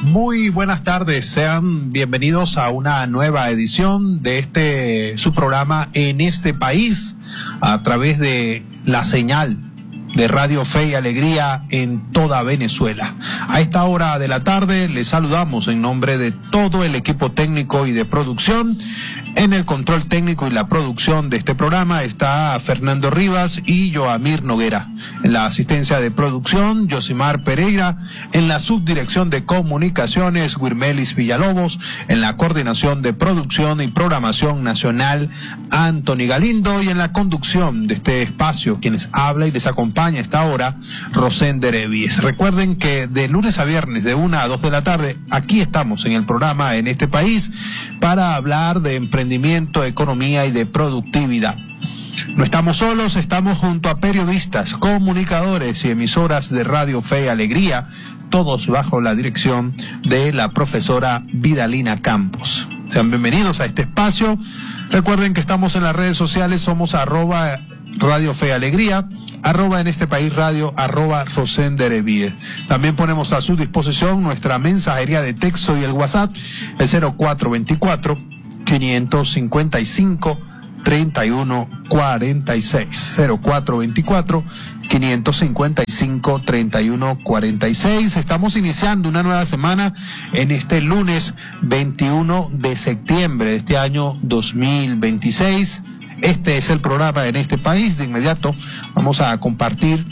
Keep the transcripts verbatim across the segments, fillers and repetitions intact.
Muy buenas tardes, sean bienvenidos a una nueva edición de este su programa En este País a través de la señal de Radio Fe y Alegría en toda Venezuela. A esta hora de la tarde les saludamos en nombre de todo el equipo técnico y de producción. En el control técnico y la producción de este programa está Fernando Rivas y Joamir Noguera. En la asistencia de producción, Yosimar Pereira. En la subdirección de comunicaciones, Wirmelis Villalobos. En la coordinación de producción y programación nacional, Anthony Galindo. Y en la conducción de este espacio, quienes habla y les acompaña a esta hora, Rosender Evies. Recuerden que de lunes a viernes, de una a dos de la tarde, aquí estamos en el programa En este País para hablar de emprendimiento, emprendimiento, economía y de productividad. No estamos solos, estamos junto a periodistas, comunicadores y emisoras de Radio Fe y Alegría, todos bajo la dirección de la profesora Vidalina Campos. Sean bienvenidos a este espacio. Recuerden que estamos en las redes sociales, somos arroba Radio Fe y Alegría, arroba En este País Radio, arroba Rosender Evies. También ponemos a su disposición nuestra mensajería de texto y el WhatsApp, el cero cuatro veinticuatro, quinientos cincuenta y cinco, treinta y uno cuarenta y seis, cero cuatro veinticuatro, quinientos cincuenta y cinco, treinta y uno cuarenta y seis. Estamos iniciando una nueva semana en este lunes veintiuno de septiembre de este año dos mil veintiséis. Este es el programa En este País. De inmediato vamos a compartir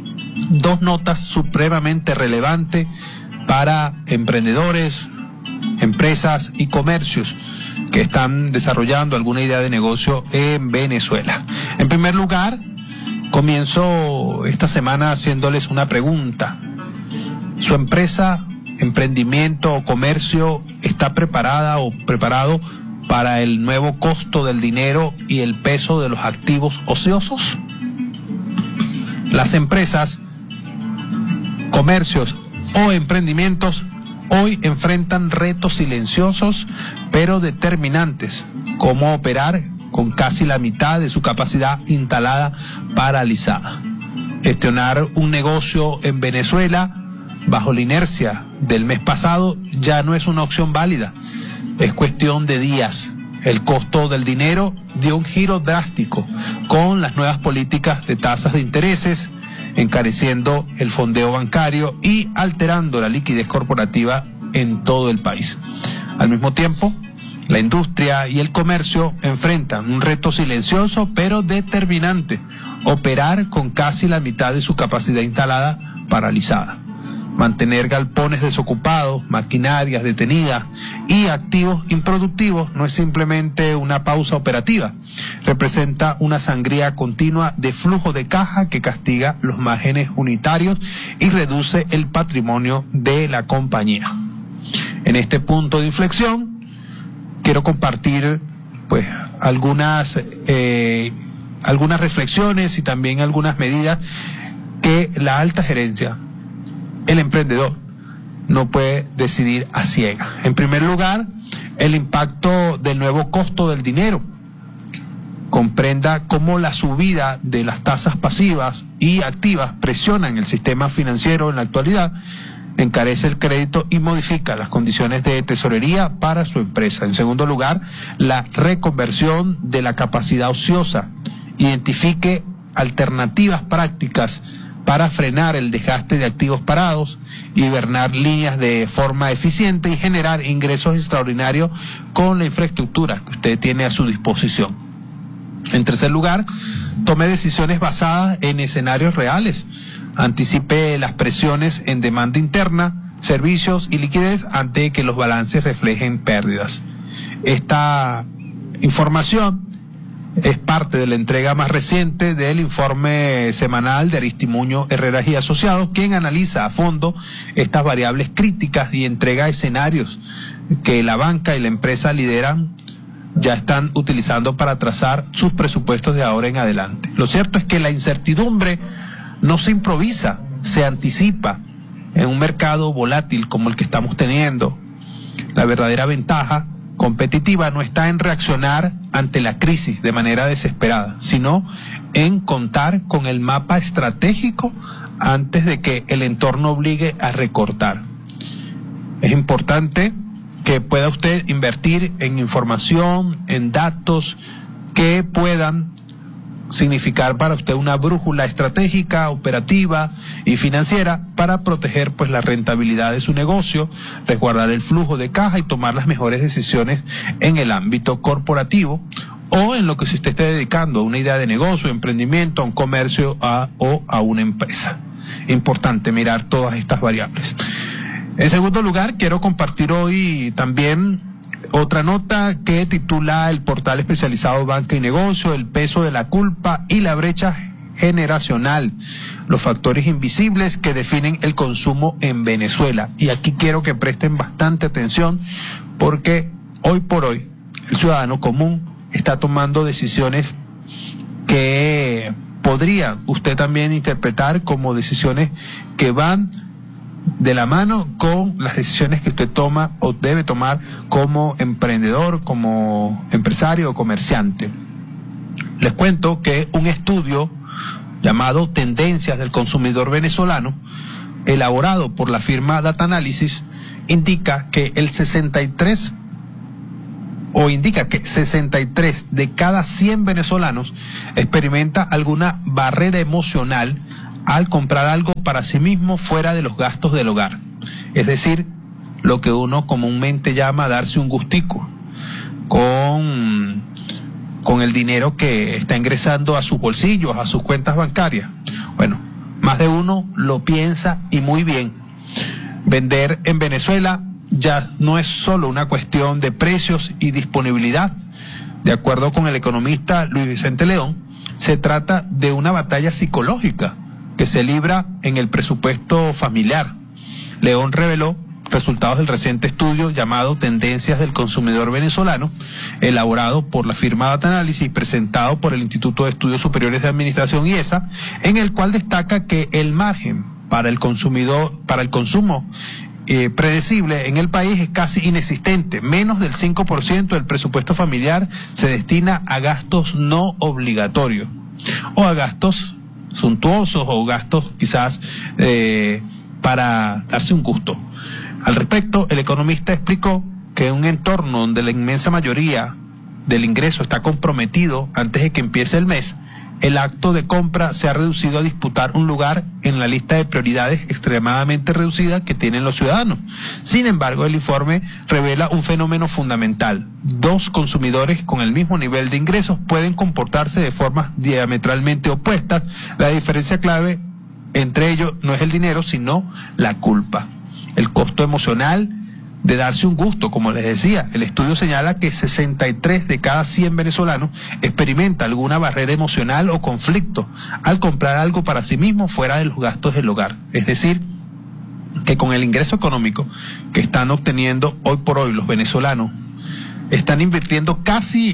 dos notas supremamente relevantes para emprendedores, empresas y comercios que están desarrollando alguna idea de negocio en Venezuela. En primer lugar, comienzo esta semana haciéndoles una pregunta. ¿Su empresa, emprendimiento o comercio está preparada o preparado para el nuevo costo del dinero y el peso de los activos ociosos? Las empresas, comercios o emprendimientos hoy enfrentan retos silenciosos pero determinantes, como operar con casi la mitad de su capacidad instalada paralizada. Gestionar un negocio en Venezuela bajo la inercia del mes pasado ya no es una opción válida. Es cuestión de días. El costo del dinero dio un giro drástico con las nuevas políticas de tasas de intereses, encareciendo el fondeo bancario y alterando la liquidez corporativa en todo el país. Al mismo tiempo, la industria y el comercio enfrentan un reto silencioso pero determinante: operar con casi la mitad de su capacidad instalada paralizada. Mantener galpones desocupados, maquinarias detenidas y activos improductivos no es simplemente una pausa operativa, representa una sangría continua de flujo de caja que castiga los márgenes unitarios y reduce el patrimonio de la compañía. En este punto de inflexión, quiero compartir pues algunas, eh, algunas reflexiones y también algunas medidas que la alta gerencia, el emprendedor, no puede decidir a ciegas. En primer lugar, el impacto del nuevo costo del dinero. Comprenda cómo la subida de las tasas pasivas y activas presionan el sistema financiero en la actualidad, encarece el crédito y modifica las condiciones de tesorería para su empresa. En segundo lugar, la reconversión de la capacidad ociosa. Identifique alternativas prácticas para frenar el desgaste de activos parados, hibernar líneas de forma eficiente y generar ingresos extraordinarios con la infraestructura que usted tiene a su disposición. En tercer lugar, tome decisiones basadas en escenarios reales. Anticipe las presiones en demanda interna, servicios y liquidez antes que los balances reflejen pérdidas. Esta información es parte de la entrega más reciente del informe semanal de Aristimuño Herreras y Asociados, quien analiza a fondo estas variables críticas y entrega escenarios que la banca y la empresa lideran ya están utilizando para trazar sus presupuestos de ahora en adelante. Lo cierto es que la incertidumbre no se improvisa, se anticipa en un mercado volátil como el que estamos teniendo. La verdadera ventaja competitiva no está en reaccionar ante la crisis de manera desesperada, sino en contar con el mapa estratégico antes de que el entorno obligue a recortar. Es importante que pueda usted invertir en información, en datos que puedan significar para usted una brújula estratégica, operativa y financiera para proteger pues la rentabilidad de su negocio, resguardar el flujo de caja y tomar las mejores decisiones en el ámbito corporativo o en lo que se usted esté dedicando, a una idea de negocio, emprendimiento, a un comercio a, o a una empresa. Importante mirar todas estas variables. En segundo lugar, quiero compartir hoy también otra nota que titula el portal especializado Banca y Negocio, el peso de la culpa y la brecha generacional, los factores invisibles que definen el consumo en Venezuela. Y aquí quiero que presten bastante atención porque hoy por hoy el ciudadano común está tomando decisiones que podría usted también interpretar como decisiones que van de la mano con las decisiones que usted toma o debe tomar como emprendedor, como empresario o comerciante. Les cuento que un estudio llamado Tendencias del Consumidor Venezolano, elaborado por la firma Data Analysis, indica que el sesenta y tres o indica que sesenta y tres de cada cien venezolanos experimenta alguna barrera emocional al comprar algo para sí mismo fuera de los gastos del hogar. Es decir, lo que uno comúnmente llama darse un gustico con, con el dinero que está ingresando a sus bolsillos, a sus cuentas bancarias. Bueno, más de uno lo piensa y muy bien. Vender en Venezuela ya no es solo una cuestión de precios y disponibilidad. De acuerdo con el economista Luis Vicente León, se trata de una batalla psicológica que se libra en el presupuesto familiar. León reveló resultados del reciente estudio llamado Tendencias del Consumidor Venezolano, elaborado por la firma Data Analysis y presentado por el Instituto de Estudios Superiores de Administración I E S A, en el cual destaca que el margen para el consumidor, para el consumo eh, predecible en el país es casi inexistente. Menos del cinco por ciento del presupuesto familiar se destina a gastos no obligatorios o a gastos suntuosos o gastos quizás eh, para darse un gusto. Al respecto, el economista explicó que en un entorno donde la inmensa mayoría del ingreso está comprometido antes de que empiece el mes, el acto de compra se ha reducido a disputar un lugar en la lista de prioridades extremadamente reducida que tienen los ciudadanos. Sin embargo, el informe revela un fenómeno fundamental. Dos consumidores con el mismo nivel de ingresos pueden comportarse de formas diametralmente opuestas. La diferencia clave entre ellos no es el dinero, sino la culpa. El costo emocional de darse un gusto, como les decía, el estudio señala que sesenta y tres de cada cien venezolanos experimenta alguna barrera emocional o conflicto al comprar algo para sí mismo fuera de los gastos del hogar. Es decir, que con el ingreso económico que están obteniendo hoy por hoy los venezolanos, están invirtiendo casi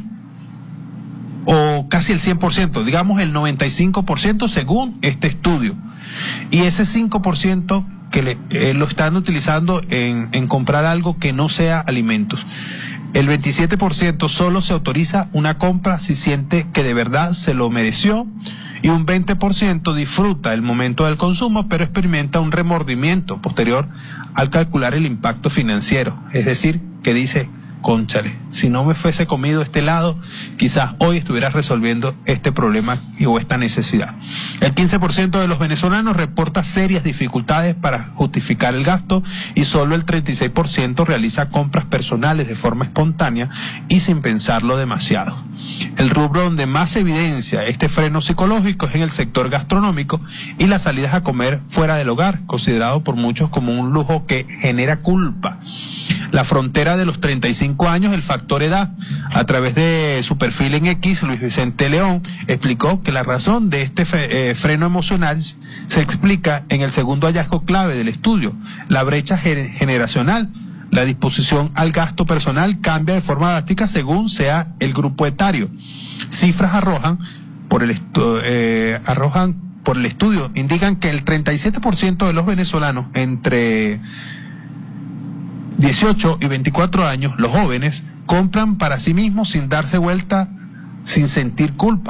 o casi el cien por ciento, digamos el noventa y cinco por ciento según este estudio. Y ese cinco por ciento que le, eh, lo están utilizando en, en comprar algo que no sea alimentos. El veintisiete por ciento solo se autoriza una compra si siente que de verdad se lo mereció, y un veinte por ciento disfruta el momento del consumo, pero experimenta un remordimiento posterior al calcular el impacto financiero. Es decir, que dice, cónchale, si no me fuese comido este helado, quizás hoy estuviera resolviendo este problema y o esta necesidad. El quince por ciento de los venezolanos reporta serias dificultades para justificar el gasto y solo el treinta y seis por ciento realiza compras personales de forma espontánea y sin pensarlo demasiado. El rubro donde más se evidencia este freno psicológico es en el sector gastronómico y las salidas a comer fuera del hogar, considerado por muchos como un lujo que genera culpa. La frontera de los treinta y cinco años, el factor edad. A través de su perfil en X, Luis Vicente León explicó que la razón de este fe, eh, freno emocional se explica en el segundo hallazgo clave del estudio, la brecha generacional. La disposición al gasto personal cambia de forma drástica según sea el grupo etario. Cifras arrojan por el estu eh, arrojan por el estudio indican que el treinta y siete por ciento de los venezolanos entre dieciocho y veinticuatro años, los jóvenes, compran para sí mismos sin darse vuelta, sin sentir culpa.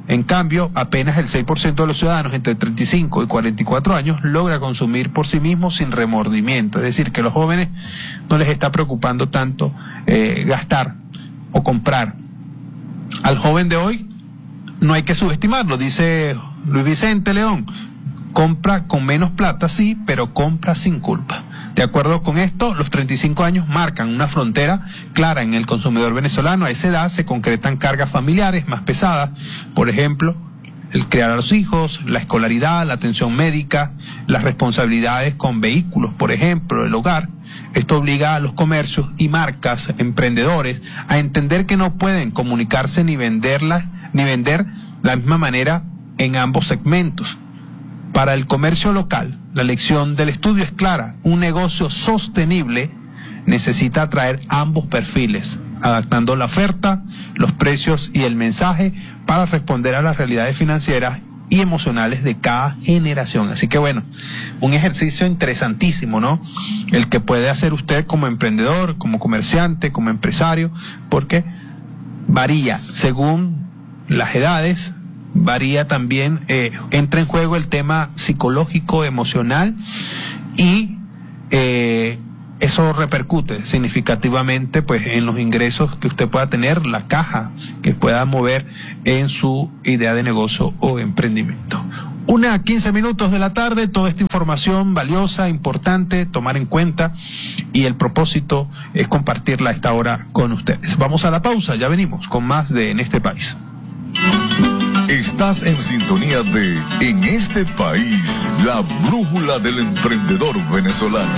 En cambio, apenas el seis por ciento de los ciudadanos entre treinta y cinco y cuarenta y cuatro años logra consumir por sí mismos sin remordimiento. Es decir, que a los jóvenes no les está preocupando tanto eh, gastar o comprar. Al joven de hoy no hay que subestimarlo, dice Luis Vicente León. Compra con menos plata, sí, pero compra sin culpa. De acuerdo con esto, los treinta y cinco años marcan una frontera clara en el consumidor venezolano. A esa edad se concretan cargas familiares más pesadas, por ejemplo, el criar a los hijos, la escolaridad, la atención médica, las responsabilidades con vehículos, por ejemplo, el hogar. Esto obliga a los comercios y marcas, emprendedores, a entender que no pueden comunicarse ni venderla, ni vender de la misma manera en ambos segmentos. Para el comercio local, la lección del estudio es clara. Un negocio sostenible necesita atraer ambos perfiles, adaptando la oferta, los precios y el mensaje para responder a las realidades financieras y emocionales de cada generación. Así que bueno, un ejercicio interesantísimo, ¿no? El que puede hacer usted como emprendedor, como comerciante, como empresario, porque varía según las edades. Varía también, eh, entra en juego el tema psicológico, emocional, y eh, eso repercute significativamente pues en los ingresos que usted pueda tener, la caja que pueda mover en su idea de negocio o emprendimiento. Una a quince minutos de la tarde, toda esta información valiosa, importante, tomar en cuenta, y el propósito es compartirla a esta hora con ustedes. Vamos a la pausa, ya venimos con más de En este país. Estás en sintonía de En este país, la brújula del emprendedor venezolano.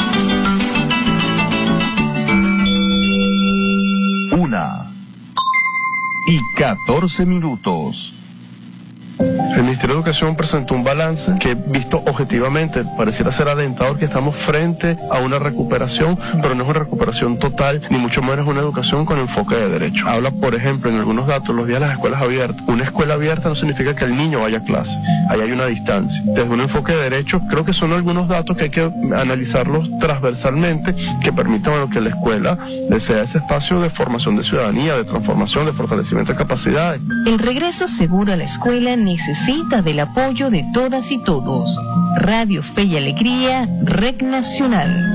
Una y catorce minutos. El Ministerio de Educación presentó un balance que, visto objetivamente, pareciera ser alentador, que estamos frente a una recuperación, pero no es una recuperación total, ni mucho menos una educación con enfoque de derecho. Habla, por ejemplo, en algunos datos, los días de las escuelas abiertas. Una escuela abierta no significa que el niño vaya a clase, ahí hay una distancia. Desde un enfoque de derecho, creo que son algunos datos que hay que analizarlos transversalmente, que permitan, bueno, que la escuela sea ese espacio de formación de ciudadanía, de transformación, de fortalecimiento de capacidades. El regreso seguro a la escuela necesita del apoyo de todas y todos. Radio Fe y Alegría, Red Nacional.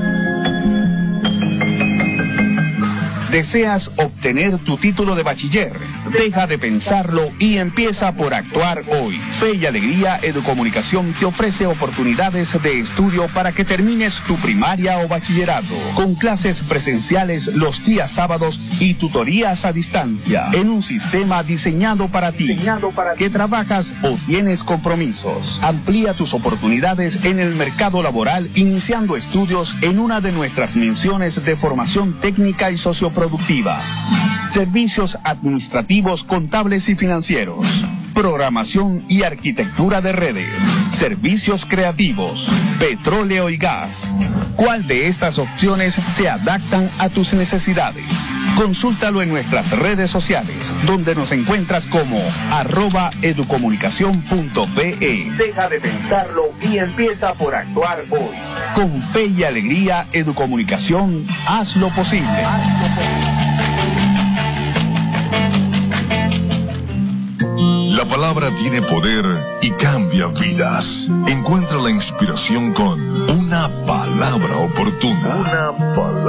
¿Deseas obtener tu título de bachiller? Deja de pensarlo y empieza por actuar hoy. Fe y Alegría Educomunicación te ofrece oportunidades de estudio para que termines tu primaria o bachillerato, con clases presenciales los días sábados y tutorías a distancia, en un sistema diseñado para ti, diseñado para que trabajas o tienes compromisos. Amplía tus oportunidades en el mercado laboral iniciando estudios en una de nuestras menciones de formación técnica y socioproductiva. Servicios administrativos, contables y financieros. Programación y arquitectura de redes. Servicios creativos. Petróleo y gas. ¿Cuál de estas opciones se adaptan a tus necesidades? Consúltalo en nuestras redes sociales, donde nos encuentras como arroba educomunicación punto be. Deja de pensarlo y empieza por actuar hoy. Con Fe y Alegría Educomunicación, haz lo posible. Haz lo posible. La palabra tiene poder y cambia vidas. Encuentra la inspiración con una palabra oportuna. Una palabra.